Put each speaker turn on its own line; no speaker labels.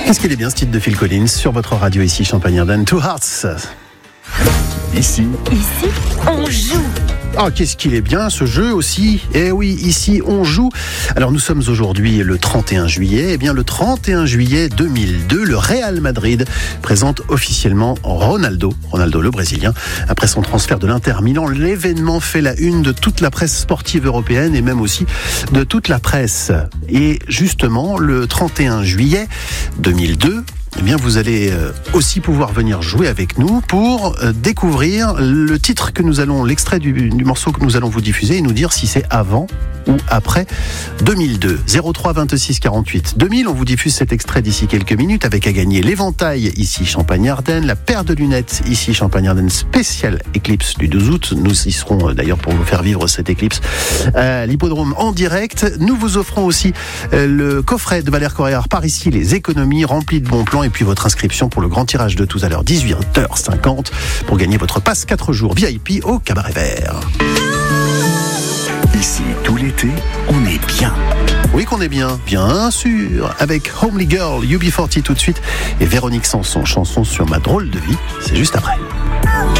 Qu'est-ce qu'il est bien ce titre de Phil Collins sur votre radio ici, Champagne-Ardenne, Two Hearts.
Ici,
on joue.
Oh, qu'est-ce qu'il est bien ce jeu aussi. Eh oui, ici on joue. Alors nous sommes aujourd'hui le 31 juillet. Eh bien le 31 juillet 2002, le Real Madrid présente officiellement Ronaldo le Brésilien. Après son transfert de l'Inter Milan, l'événement fait la une de toute la presse sportive européenne et même aussi de toute la presse. Et justement, le 31 juillet 2002, eh bien, vous allez aussi pouvoir venir jouer avec nous pour découvrir le titre que nous allons, l'extrait du morceau que nous allons vous diffuser et nous dire si c'est avant ou après 2002. 03 26 48 2000. On vous diffuse cet extrait d'ici quelques minutes avec à gagner l'éventail ici Champagne-Ardenne, la paire de lunettes ici Champagne-Ardenne spéciale éclipse du 12 août. Nous y serons d'ailleurs pour vous faire vivre cette éclipse à l'hippodrome en direct. Nous vous offrons aussi le coffret de Valère Coréard par ici, les économies remplies de bons plans et puis votre inscription pour le grand tirage de tout à l'heure 18h50 pour gagner votre passe 4 jours VIP au Cabaret Vert.
ici, tout l'été, on est bien.
Oui qu'on est bien sûr, avec Homely Girl, UB40 tout de suite, et Véronique Sanson, chanson sur ma drôle de vie, c'est juste après.